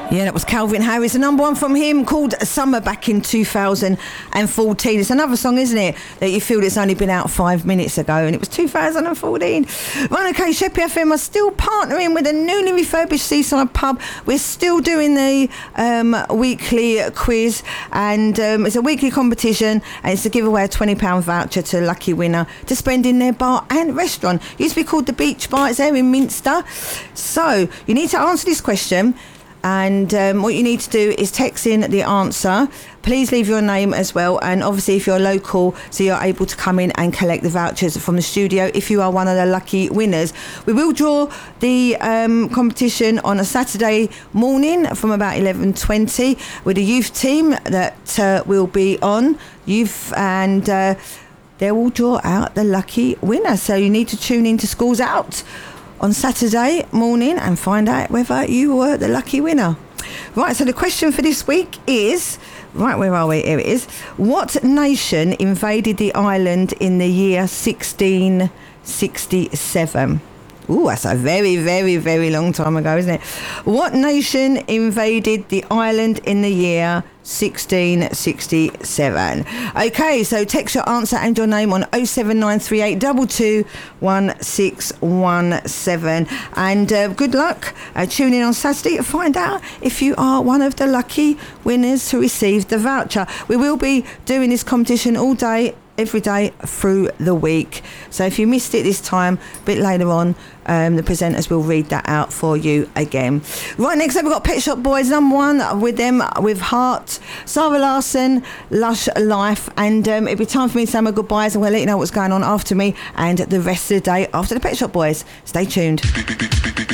Yeah, that was Calvin Harris. The number one from him called Summer back in 2014. It's another song, isn't it, that you feel it's only been out 5 minutes ago, and it was 2014. Right, okay, Sheppey FM are still partnering with a newly refurbished Seaside pub. We're still doing the weekly quiz, and it's a weekly competition, and it's to give away a £20 voucher to a lucky winner to spend in their bar and restaurant. It used to be called the Beach Bar. It's there in Minster. So you need to answer this question. And what you need to do is text in the answer. Please leave your name as well. And obviously, if you're local, so you're able to come in and collect the vouchers from the studio if you are one of the lucky winners. We will draw the competition on a Saturday morning from about 11:20 with a youth team that will be on. Youth and they will draw out the lucky winner. So you need to tune in to Schools Out on Saturday morning and find out whether you were the lucky winner. Right, so the question for this week is, right, where are we? Here it is. What nation invaded the island in the year 1667? Ooh, that's a very, very, very long time ago, isn't it? What nation invaded the island in the year 1667? Okay, so text your answer and your name on 07938 221617. And good luck. Tune in on Saturday to find out if you are one of the lucky winners to receive the voucher. We will be doing this competition all day, every day through the week. So if you missed it this time, a bit later on, the presenters will read that out for you again. Right, next up we've got Pet Shop Boys, number one with them, with Heart, Sarah Larson, Lush Life, and it'll be time for me to say my goodbyes. I'm going to let you know what's going on after me and the rest of the day after the Pet Shop Boys. Stay tuned.